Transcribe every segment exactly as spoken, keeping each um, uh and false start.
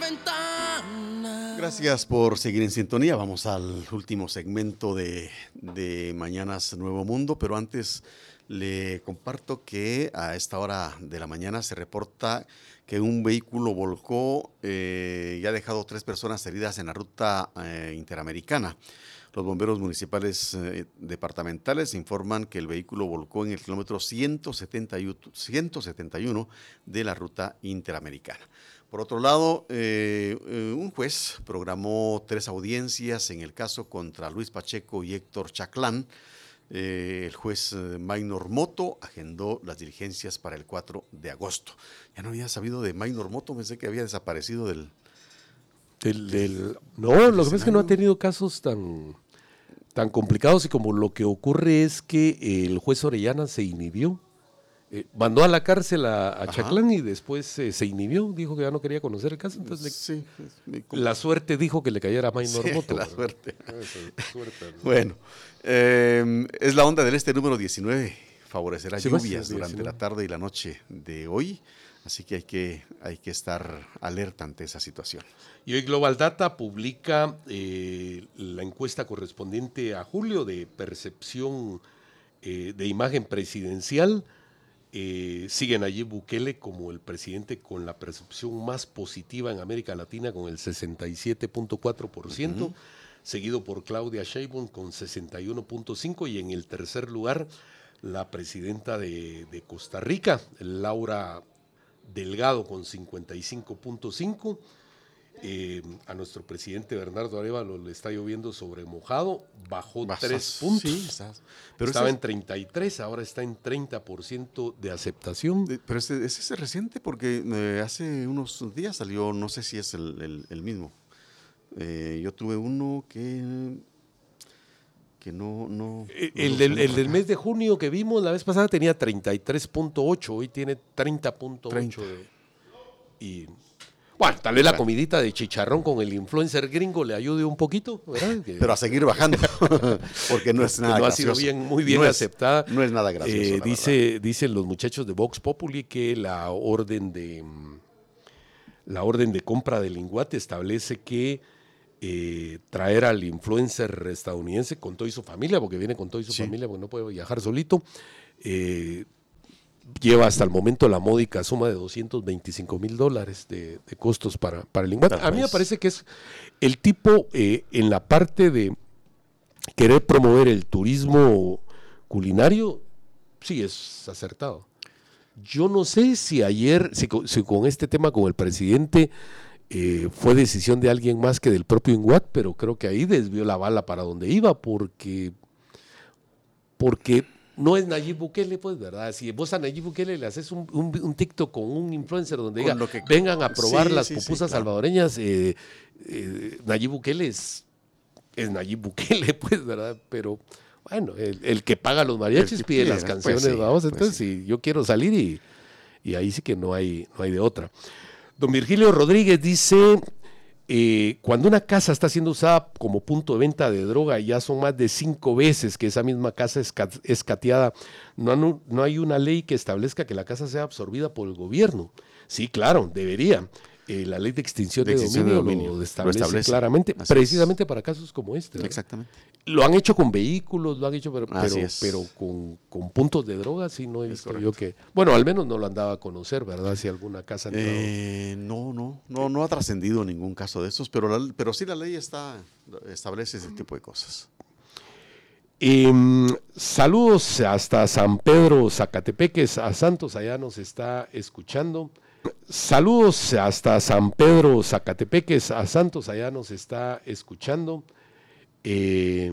ventana. Gracias por seguir en sintonía. Vamos al último segmento de, de Mañanas Nuevo Mundo, pero antes le comparto que a esta hora de la mañana se reporta que un vehículo volcó eh, y ha dejado tres personas heridas en la ruta eh, interamericana. Los bomberos municipales eh, departamentales informan que el vehículo volcó en el kilómetro ciento setenta y uno de la ruta interamericana. Por otro lado, eh, eh, un juez programó tres audiencias en el caso contra Luis Pacheco y Héctor Chaclán. Eh, el juez eh, Maynor Moto agendó las diligencias para el cuatro de agosto. Ya no había sabido de Maynor Moto, pensé que había desaparecido del... del, del no, lo que pasa es que no ha tenido casos tan, tan complicados, y como lo que ocurre es que el juez Orellana se inhibió. Eh, mandó a la cárcel a, a Chaclán y después eh, se inhibió, dijo que ya no quería conocer el caso, entonces sí, le, la suerte dijo que le cayera a Maynor sí, Moto. la suerte. suerte ¿no? Bueno, eh, es la onda del este número diecinueve, favorecerá sí, lluvias sí, durante diecinueve. la tarde y la noche de hoy, así que hay que, hay que estar alerta ante esa situación. Y hoy Global Data publica eh, la encuesta correspondiente a julio de percepción eh, de imagen presidencial. Eh, sigue Nayib Bukele como el presidente con la percepción más positiva en América Latina con el sesenta y siete punto cuatro por ciento, uh-huh. seguido por Claudia Sheinbaum con sesenta y uno punto cinco por ciento, y en el tercer lugar la presidenta de, de Costa Rica, Laura Delgado, con cincuenta y cinco punto cinco por ciento. Eh, a nuestro presidente Bernardo Arévalo le está lloviendo sobre mojado, bajó Basas, tres puntos, sí, estás, pero estaba es, en treinta y tres, ahora está en treinta por ciento de aceptación. Pero ese, ese es reciente porque eh, hace unos días salió, no sé si es el, el, el mismo. Eh, yo tuve uno que... que no... no, el, no el, del, el del mes de junio que vimos la vez pasada tenía treinta y tres punto ocho, hoy tiene treinta punto ocho. Y... Bueno, tal vez la comidita de chicharrón con el influencer gringo le ayude un poquito, ¿verdad? Que, pero a seguir bajando, porque no es nada no gracioso. ha sido bien, muy bien no es, aceptada. No es nada gracioso. Eh, dice, dicen los muchachos de Vox Populi que la orden de la orden de compra del linguate establece que eh, traer al influencer estadounidense con todo y su familia, porque viene con todo y su sí. familia, porque no puede viajar solito, eh, lleva hasta el momento la módica suma de doscientos veinticinco mil dólares de, de costos para, para el linguate. A mí me parece que es el tipo eh, en la parte de querer promover el turismo culinario, sí es acertado. Yo no sé si ayer, si, si con este tema con el presidente eh, fue decisión de alguien más que del propio INGUAT, pero creo que ahí desvió la bala para donde iba, porque porque no es Nayib Bukele, pues, ¿verdad? Si vos a Nayib Bukele le haces un, un, un TikTok con un influencer donde diga, que, vengan a probar sí, las sí, pupusas sí, claro. salvadoreñas, eh, eh, Nayib Bukele es, es Nayib Bukele, pues, ¿verdad? Pero, bueno, el, el que paga los mariachis pide quiera, las canciones, pues sí, vamos, pues entonces, sí. si yo quiero salir y, y ahí sí que no hay, no hay de otra. Don Virgilio Rodríguez dice... Eh, cuando una casa está siendo usada como punto de venta de droga y ya son más de cinco veces que esa misma casa es, cat, es cateada, no, no, no hay una ley que establezca que la casa sea absorbida por el gobierno. Sí, claro, debería. Eh, la ley de extinción de, de, extinción dominio, de dominio lo establece, lo establece claramente, Así precisamente es. Para casos como este, ¿verdad? Exactamente. Lo han hecho con vehículos, lo han hecho, pero, pero, pero con, con puntos de droga, sí, no he visto yo que... Bueno, al menos no lo han dado a conocer, ¿verdad? Si alguna casa... Eh, no, no, no, no ha trascendido ningún caso de estos, pero, la, pero sí la ley está establece ese tipo de cosas. Eh, saludos hasta San Pedro, Zacatepeques, a Santos, allá nos está escuchando. Saludos hasta San Pedro, Zacatepeques, a Santos, allá nos está escuchando. Eh,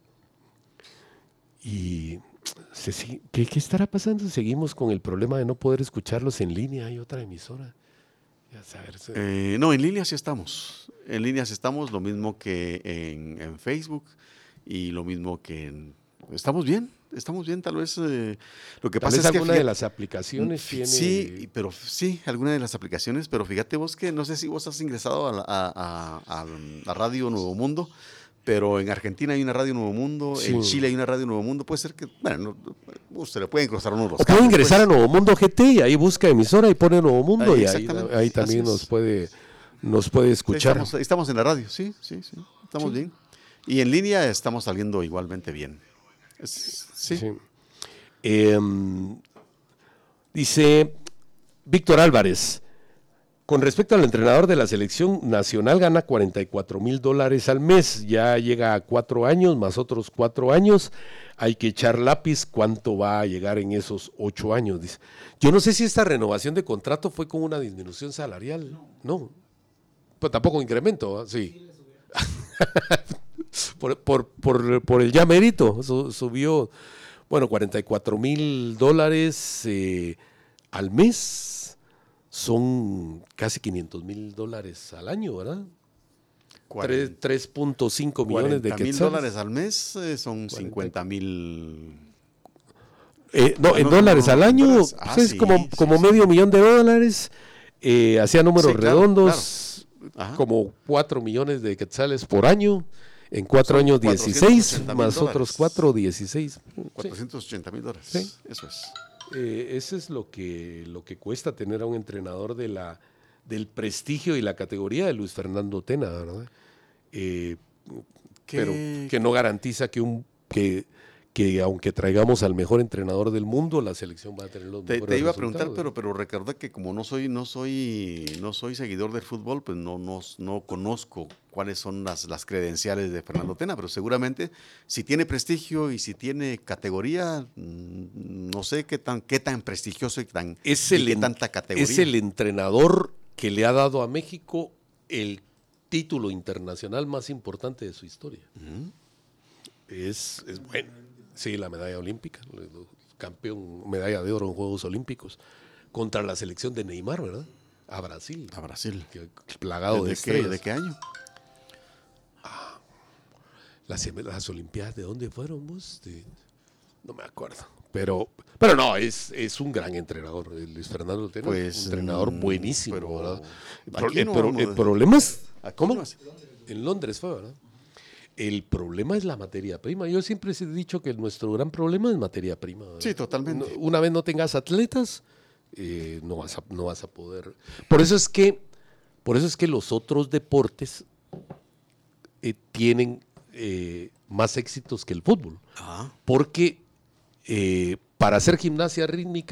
y se, ¿qué, ¿qué estará pasando? Seguimos con el problema de no poder escucharlos en línea. Hay otra emisora. Ya saber, se... eh, no, en línea sí estamos. En línea sí estamos, lo mismo que en, en Facebook y lo mismo que en... Estamos bien, estamos bien, tal vez eh, lo que tal pasa vez es que... alguna fíjate, de las aplicaciones tiene... Sí, pero sí, alguna de las aplicaciones, pero fíjate vos que no sé si vos has ingresado a, la, a, a, a Radio Nuevo Mundo, pero en Argentina hay una Radio Nuevo Mundo, sí. En Chile hay una Radio Nuevo Mundo, puede ser que, bueno, no, se le pueden cruzar unos los o puede ingresar pues. a Nuevo Mundo G T y ahí busca emisora y pone Nuevo Mundo ahí, y ahí, ahí también nos puede, nos puede escuchar. Sí, estamos, estamos en la radio, sí, sí, sí, estamos sí. bien. Y en línea estamos saliendo igualmente bien. Es, sí. sí. Eh, dice Víctor Álvarez, con respecto al entrenador de la selección nacional, gana cuarenta y cuatro mil dólares al mes, ya llega a cuatro años, más otros cuatro años, hay que echar lápiz, ¿cuánto va a llegar en esos ocho años? Dice. Yo no sé si esta renovación de contrato fue con una disminución salarial, no, no. Pero tampoco incremento, sí. por, por, por, por el ya mérito, subió, bueno, cuarenta y cuatro mil dólares eh, al mes. Son casi quinientos mil dólares al año, ¿verdad? tres punto cinco millones de quetzales. mil dólares al mes eh, son cincuenta mil. Eh, no, en no, dólares no, no, al año dólares. Ah, pues es sí, como, sí, como sí. medio millón de dólares. Eh, hacía números sí, claro, redondos, claro. Como cuatro millones de quetzales por año. En cuatro son años dieciséis, más otros cuatro, dieciséis. cuatrocientos ochenta mil dólares, sí. Eso es. Eh, eso es lo que, lo que cuesta tener a un entrenador de la, del prestigio y la categoría de Luis Fernando Tena, ¿verdad? Eh, pero que no garantiza que, un, que, que aunque traigamos al mejor entrenador del mundo, la selección va a tener los te, mejores te iba resultados. a preguntar, pero, pero recuerda que como no soy, no soy, no soy seguidor del fútbol, pues no, no, no conozco cuáles son las, las credenciales de Fernando Tena, pero seguramente si tiene prestigio y si tiene categoría, no sé qué tan, qué tan prestigioso y, tan, es y el, qué tanta categoría. Es el entrenador que le ha dado a México el título internacional más importante de su historia. Uh-huh. Es, es bueno. Sí, la medalla olímpica, campeón, medalla de oro en Juegos Olímpicos, contra la selección de Neymar, ¿verdad? A Brasil. A Brasil. Que, plagado de estrellas. ¿De qué año? Ah, las, las Olimpiadas, ¿de dónde fueron vos? De, no me acuerdo. Pero, pero no, es, es un gran entrenador, Luis Fernando Tena, pues, un entrenador buenísimo, pero, ¿verdad? El, el, no, pro, no, el problema es, ¿cómo? Londres. En Londres fue, ¿verdad? El problema es la materia prima. Yo siempre he dicho que nuestro gran problema es materia prima, ¿verdad? Sí, totalmente. Una vez no tengas atletas, eh, no, vas a, no vas a poder. Por eso es que, por eso es que los otros deportes eh, tienen eh, más éxitos que el fútbol. Ajá. Porque eh, para hacer gimnasia rítmica